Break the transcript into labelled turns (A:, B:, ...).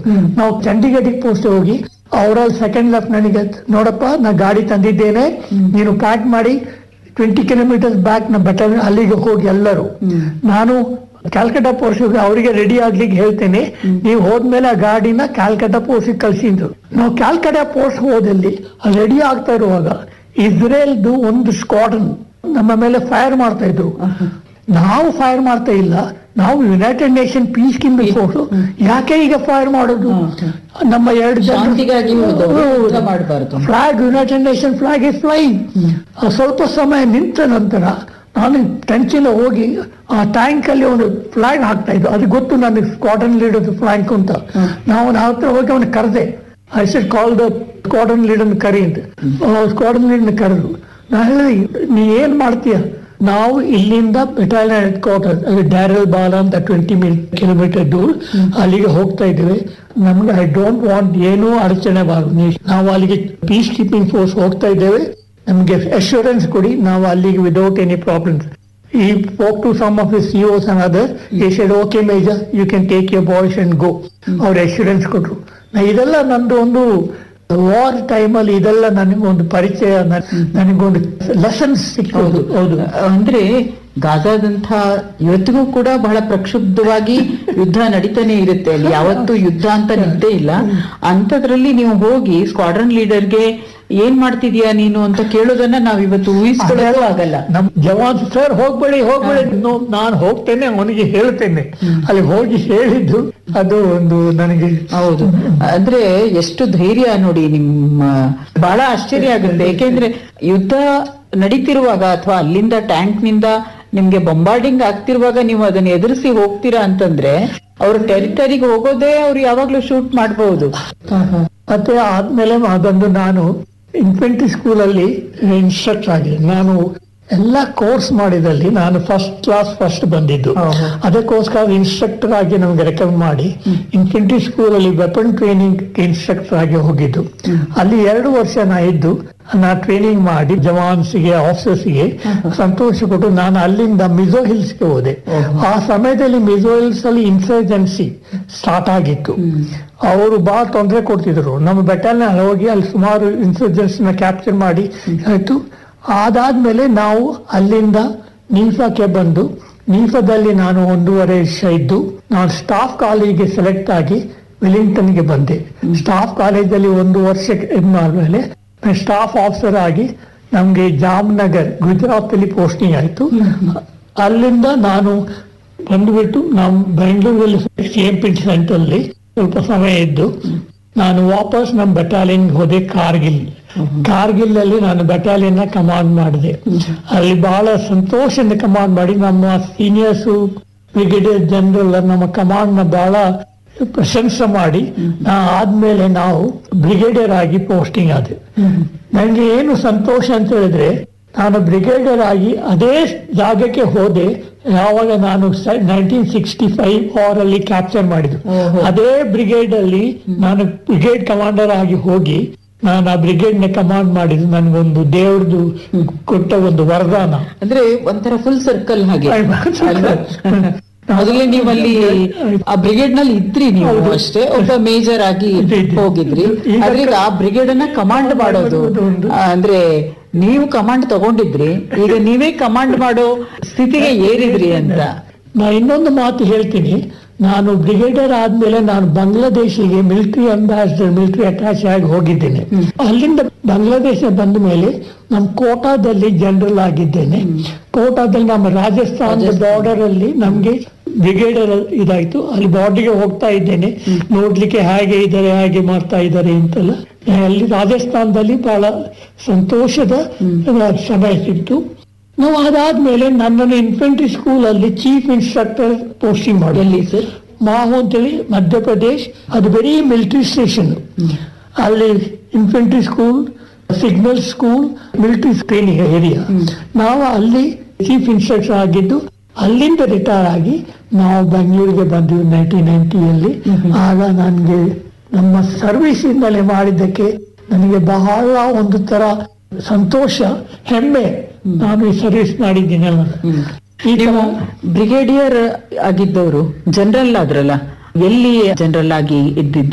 A: ನಾವು ಚಂಡೀಗಢಿಗೆ ಪೋಸ್ಟ್ ಹೋಗಿ ಅವರಲ್ಲಿ ಸೆಕೆಂಡ್ ಲೆಫ್ಟಿನೆಂಟ್ಗೆ ನೋಡಪ್ಪ ನಾ ಗಾಡಿ ತಂದಿದ್ದೇನೆ, ನೀನು ಪ್ಯಾಕ್ ಮಾಡಿ 20 ಕಿಲೋಮೀಟರ್ಸ್ ಬ್ಯಾಕ್ ನಮ್ಮ ಬಟಾಲಿಯನ್ ಅಲ್ಲಿಗೆ ಹೋಗಿ ಎಲ್ಲರೂ. ನಾನು ಕ್ಯಾಲ್ಕಟಾ ಪೋಸ್ಟ್ ಅವರಿಗೆ ರೆಡಿ ಆಗ್ಲಿಕ್ಕೆ ಹೇಳ್ತೇನೆ, ನೀವು ಹೋದ್ಮೇಲೆ ಆ ಗಾಡಿನ ಕ್ಯಾಲ್ಕಟಾ ಪೋಸ್ಟ್ ಕಳ್ಸಿದ್ರು. ನಾವು ಕ್ಯಾಲ್ಕಟಾ ಪೋಸ್ಟ್ ಹೋದಲ್ಲಿ ರೆಡಿ ಆಗ್ತಾ ಇರುವಾಗ ಇಸ್ರೇಲ್ದು ಒಂದು ಸ್ಕ್ವಾಡ್ರನ್ ನಮ್ಮ ಮೇಲೆ ಫೈರ್ ಮಾಡ್ತಾ ಇದ್ರು. ನಾವು ಫೈರ್ ಮಾಡ್ತಾ ಇಲ್ಲ, ನಾವು United nation piece keeping force, ಯಾಕೆ ಈಗ ಫೈರ್ ಮಾಡೋದು? ನಮ್ಮ 2 flag, United nation flag is flying. ಸ್ವಲ್ಪ ಸಮಯ ನಿಂತ ನಂತರ ನಾನು ಟೆನ್ಷನ್ ಹೋಗಿ ಆ ಟ್ಯಾಂಕ್ ಅಲ್ಲಿ ಒಂದು ಫ್ಲಾಗ್ ಹಾಕ್ತಾ ಇದ್ದು, ಅದು ಗೊತ್ತು ನನಗೆ ಸ್ಕ್ವಾಡ್ರನ್ ಲೀಡರ್ ಫ್ಲಾಗ್ ಅಂತ. ನಾವು ಹತ್ರ ಹೋಗಿ ಅವನು ಕರೆದೆ, I said call the squadron leader ಕರಿ ಅಂತ. ಸ್ಕ್ವಾಡ್ರನ್ ಲೀಡರ್ ಕರೆದು ನಾ ಹೇಳಿದೆ, ನೀ ಏನ್ ಮಾಡ್ತೀಯ? ನಾವು ಇಲ್ಲಿಂದ ಬೆಟಾಲಿಯನ್ ಹೆಡ್ ಕ್ವಾರ್ಟರ್ ಡ್ಯಾರಲ್ ಬಾಲ ಅಂತ 20 ಕಿಲೋಮೀಟರ್ ದೂರ ಅಲ್ಲಿಗೆ ಹೋಗ್ತಾ ಇದ್ದೇವೆ. ನಮ್ಗೆ ಐ ಡೋಂಟ್ ವಾಂಟ್ ಏನೂ ಅಡಚಣೆ ಬಾರದು, ನಾವು ಅಲ್ಲಿಗೆ ಪೀಸ್ ಕೀಪಿಂಗ್ ಫೋರ್ಸ್ ಹೋಗ್ತಾ ಇದ್ದೇವೆ, ನಮ್ಗೆ ಅಶ್ಯೂರೆನ್ಸ್ ಕೊಡಿ, ನಾವು ಅಲ್ಲಿಗೆ without any problems. He spoke to some of his CEOs and others. He said, okay Major, you can take your boys and go. ಅವ್ರ ಅಶ್ಯೂರೆನ್ಸ್ ಕೊಟ್ರು. ಇದೆಲ್ಲ ನಂದು ಒಂದು ವಾರ್ ಟೈಮಲ್ಲಿ ಇದೆಲ್ಲ ನನಗೊಂದು ಪರಿಚಯ, ನನಗೊಂದು ಲೆಸನ್ಸ್ ಸಿಕ್ಕೋದು. ಹೌದು,
B: ಅಂದ್ರೆ ಗಾಜಾದಂಥ ಇವತ್ತಿಗೂ ಕೂಡ ಬಹಳ ಪ್ರಕ್ಷುಬ್ಧವಾಗಿ ಯುದ್ಧ ನಡೀತಾನೆ ಇರುತ್ತೆ ಅಲ್ಲಿ, ಯಾವತ್ತೂ ಯುದ್ಧ ಅಂತ ನಿದ್ದೆ ಇಲ್ಲ. ಅಂತದ್ರಲ್ಲಿ ನೀವು ಹೋಗಿ ಸ್ಕ್ವಾಡ್ರನ್ ಲೀಡರ್ಗೆ ಏನ್ ಮಾಡ್ತಿದ್ಯಾ ನೀನು ಅಂತ ಕೇಳೋದನ್ನ ನಾವ್ ಇವತ್ತು ಊಹಿಸ್ಕೊಳ್ಳೋದು ಆಗಲ್ಲ.
A: ನಮ್ ಜವಾನ್ ಸರ್ ಹೋಗ್ಬೇಡಿ ನಾನು ಹೋಗ್ತೇನೆ, ಅವನಿಗೆ ಹೇಳ್ತೇನೆ. ಅಲ್ಲಿ ಹೋಗಿ ಹೇಳಿದ್ದು ಅದು ಒಂದು ನನಗೆ.
B: ಹೌದು, ಅಂದ್ರೆ ಎಷ್ಟು ಧೈರ್ಯ ನೋಡಿ ನಿಮ್ಮ. ಬಹಳ ಆಶ್ಚರ್ಯ ಆಗುತ್ತೆ, ಯಾಕೆಂದ್ರೆ ಯುದ್ಧ ನಡೀತಿರುವಾಗ ಅಥವಾ ಅಲ್ಲಿಂದ ಟ್ಯಾಂಕ್ ನಿಂದ ನಿಮ್ಗೆ ಬಂಬಾರ್ಡಿಂಗ್ ಆಗ್ತಿರುವಾಗ ನೀವು ಅದನ್ನ ಎದುರಿಸಿ ಹೋಗ್ತೀರಾ ಅಂತಂದ್ರೆ ಅವ್ರ ಟೆರಿಟರಿಗೆ ಹೋಗೋದೇ ಅವ್ರು ಯಾವಾಗ್ಲೂ ಶೂಟ್ ಮಾಡಬಹುದು.
A: ಮತ್ತೆ ಆದ್ಮೇಲೆ ಅದೊಂದು ನಾನು ಇನ್ಫೆಂಟ್ರಿ ಸ್ಕೂಲ್ ಅಲ್ಲಿ ಇನ್ಸ್ಟ್ರಕ್ಟರ್ ಆಗಿದೆ. ನಾನು ಎಲ್ಲ ಕೋರ್ಸ್ ಮಾಡಿದಲ್ಲಿ ನಾನು ಫಸ್ಟ್ ಬಂದಿದ್ದು. ಅದಕ್ಕೋಸ್ಕರ ಇನ್ಸ್ಟ್ರಕ್ಟರ್ ಆಗಿ ನಮ್ಗೆ ರೆಕಮೆಂಡ್ ಮಾಡಿ ಇನ್ಫೆಂಟ್ರಿ ಸ್ಕೂಲ್ ಅಲ್ಲಿ ವೆಪನ್ ಟ್ರೈನಿಂಗ್ ಇನ್ಸ್ಟ್ರಕ್ಟರ್ ಆಗಿ ಹೋಗಿದ್ದು. ಅಲ್ಲಿ 2 ವರ್ಷ ನಾ ಇದ್ದು ನಾ ಟ್ರೈನಿಂಗ್ ಮಾಡಿ ಜವಾನ್ಸ್ಗೆ ಆಫೀಸರ್ಸ್ಗೆ ಸಂತೋಷ ಕೊಟ್ಟು ನಾನು ಅಲ್ಲಿಂದ ಮಿಜೋ ಹಿಲ್ಸ್ಗೆ ಹೋದೆ. ಆ ಸಮಯದಲ್ಲಿ ಮಿಜೋ ಹಿಲ್ಸ್ ಅಲ್ಲಿ ಇನ್ಸರ್ಜೆನ್ಸಿ ಸ್ಟಾರ್ಟ್ ಆಗಿತ್ತು. ಅವರು ಬಹಳ ತೊಂದರೆ ಕೊಡ್ತಿದ್ರು. ನಮ್ಮ ಬೆಟಾಲಿಯನ್ ಹೋಗಿ ಅಲ್ಲಿ ಸುಮಾರು ಇನ್ಸರ್ಜೆನ್ಸ್ ನ ಕ್ಯಾಪ್ಚರ್ ಮಾಡಿ ಆಯ್ತು. ಅದಾದ್ಮೇಲೆ ನಾವು ಅಲ್ಲಿಂದ ನೀಫಾಕ್ಕೆ ಬಂದು, ನೀಫಾದಲ್ಲಿ ನಾನು 1.5 ವರ್ಷ ಇದ್ದು ನಾನು ಸ್ಟಾಫ್ ಕಾಲೇಜ್ಗೆ ಸೆಲೆಕ್ಟ್ ಆಗಿ ವೆಲ್ಲಿಂಗ್ಟನ್ಗೆ ಬಂದೆ. ಸ್ಟಾಫ್ ಕಾಲೇಜಲ್ಲಿ 1 ವರ್ಷ ಇದ್ಮೇಲೆ ಸ್ಟಾಫ್ ಆಫೀಸರ್ ಆಗಿ ನಮ್ಗೆ ಜಾಮ್ನಗರ್ ಗುಜರಾತ್ ಅಲ್ಲಿ ಪೋಸ್ಟಿಂಗ್ ಆಯ್ತು. ಅಲ್ಲಿಂದ ನಾನು ಬಂದ್ಬಿಟ್ಟು ನಾವು ಬೆಂಗಳೂರಲ್ಲಿ CMP ಸೆಂಟರ್ ಅಲ್ಲಿ ಸ್ವಲ್ಪ ಸಮಯ ಇದ್ದು ನಾನು ವಾಪಸ್ ನಮ್ಮ ಬೆಟಾಲಿಯನ್ ಹೋದೆ ಕಾರ್ಗಿಲ್ ಅಲ್ಲಿ ನಾನು ಬೆಟಾಲಿಯನ್ ಕಮಾಂಡ್ ಮಾಡಿದೆ. ಅಲ್ಲಿ ಬಹಳ ಸಂತೋಷದಿಂದ ಕಮಾಂಡ್ ಮಾಡಿ ನಮ್ಮ ಸೀನಿಯರ್ಸ್ ಬ್ರಿಗೇಡಿಯರ್ ಜನರಲ್ ನಮ್ಮ ಕಮಾಂಡ್ ನ ಬಹಳ ಪ್ರಶಂಸೆ ಮಾಡಿ ಆದ್ಮೇಲೆ ನಾವು ಬ್ರಿಗೇಡಿಯರ್ ಆಗಿ ಪೋಸ್ಟಿಂಗ್ ಆದೆ. ನನಗೆ ಏನು ಸಂತೋಷ ಅಂತ ಹೇಳಿದ್ರೆ, ನಾನು ಬ್ರಿಗೇಡಿಯರ್ ಆಗಿ ಅದೇ ಜಾಗಕ್ಕೆ ಹೋದೆ ಯಾವಾಗ ನಾನು 1965 ವಾರ್ ಅಲ್ಲಿ ಕ್ಯಾಪ್ಚರ್ ಮಾಡಿದ್ದು. ಅದೇ ಬ್ರಿಗೇಡ್ ಅಲ್ಲಿ ನಾನು ಬ್ರಿಗೇಡ್ ಕಮಾಂಡರ್ ಆಗಿ ಹೋಗಿ ನಾನು ಆ ಬ್ರಿಗೇಡ್ ನ ಕಮಾಂಡ್ ಮಾಡಿದ್ದು ನನಗೊಂದು ದೇವ್ರದ್ದು ಕೊಟ್ಟ ಒಂದು ವರದಾನ.
B: ಅಂದ್ರೆ ಒಂಥರ ಫುಲ್ ಸರ್ಕಲ್ ಹಾಗೆ. ಮೊದಲೇ ನೀವಲ್ಲಿ ಆ ಬ್ರಿಗೇಡ್ ನಲ್ಲಿ ಇದ್ರಿ, ನೀವು ಅಷ್ಟೇ ಒಬ್ಬ ಮೇಜರ್ ಆಗಿ ಹೋಗಿದ್ರಿ. ಆದ್ರೆ ಈಗ ಆ ಬ್ರಿಗೇಡ್ ಅನ್ನ ಕಮಾಂಡ್ ಮಾಡೋದು ಅಂದ್ರೆ ನೀವು ಕಮಾಂಡ್ ತಗೊಂಡಿದ್ರಿ, ಈಗ ನೀವೇ ಕಮಾಂಡ್ ಮಾಡೋ ಸ್ಥಿತಿಗೆ ಏರಿದ್ರಿ ಅಂತ.
A: ನಾ ಇನ್ನೊಂದು ಮಾತು ಹೇಳ್ತೀನಿ. ನಾನು ಬ್ರಿಗೇಡಿಯರ್ ಆದ್ಮೇಲೆ ನಾನು ಬಾಂಗ್ಲಾದೇಶಿಗೆ ಮಿಲಿಟರಿ ಅಂಬಾಸಿಡರ್, ಮಿಲಿಟರಿ ಅಟ್ಯಾಚ್ ಆಗಿ ಹೋಗಿದ್ದೇನೆ. ಅಲ್ಲಿಂದ ಬಾಂಗ್ಲಾದೇಶ ಬಂದ ಮೇಲೆ ನಮ್ಮ ಕೋಟಾದಲ್ಲಿ ಜನರಲ್ ಆಗಿದ್ದೇನೆ. ಕೋಟಾದಲ್ಲಿ ನಮ್ಮ ರಾಜಸ್ಥಾನದ ಬಾರ್ಡರ್ ಅಲ್ಲಿ ನಮ್ಗೆ ಬ್ರಿಗೇಡಿಯರ್ ಇದಾಯ್ತು. ಅಲ್ಲಿ ಬಾರ್ಡರ್ಗೆ ಹೋಗ್ತಾ ಇದ್ದೇನೆ ನೋಡ್ಲಿಕ್ಕೆ ಹೇಗೆ ಮಾಡ್ತಾ ಇದ್ದಾರೆ ಅಂತೆಲ್ಲ. ಅಲ್ಲಿ ರಾಜಸ್ಥಾನದಲ್ಲಿ ಬಹಳ ಸಂತೋಷದ ಸಮಯ ಸಿಕ್ತು. ನಾವು ಅದಾದ್ಮೇಲೆ ನನ್ನನ್ನು ಇನ್ಫೆಂಟ್ರಿ ಸ್ಕೂಲ್ ಅಲ್ಲಿ ಚೀಫ್ ಇನ್ಸ್ಟ್ರಕ್ಟರ್ ಪೋಸ್ಟಿಂಗ್ ಮಾಡಿ ಸರ್ ಮಾಹು ಅಂತೇಳಿ ಮಧ್ಯಪ್ರದೇಶ್. ಅದು ಬರೀ ಮಿಲಿಟರಿ ಸ್ಟೇಷನ್. ಅಲ್ಲಿ infantry school, signal school, military training area. ನಾವು ಅಲ್ಲಿ ಚೀಫ್ ಇನ್ಸ್ಟ್ರಕ್ಟರ್ ಆಗಿದ್ದು. ಅಲ್ಲಿಂದ ರಿಟೈರ್ ಆಗಿ ನಾವು ಬೆಂಗಳೂರಿಗೆ ಬಂದ್ವಿ 1990ಯಲ್ಲಿ. ಆಗ ನನಗೆ ನಮ್ಮ ಸರ್ವಿಸ್ ಇಂದಲೇ ಮಾಡಿದ್ದಕ್ಕೆ ನನಗೆ ಬಹಳ ಒಂದು ತರ ಸಂತೋಷ, ಹೆಮ್ಮೆ. ನಾನು ಈ ಸರ್ವಿಸ್ ಮಾಡಿದ್ದೀನಲ್ಲ.
B: ನೀವು ಬ್ರಿಗೇಡಿಯರ್ ಆಗಿದ್ದವರು ಜನರಲ್ ಆದ್ರಲ್ಲ, ಎಲ್ಲಿ ಜನರಲ್ ಆಗಿ ಇದ್ದಿದ್ದು?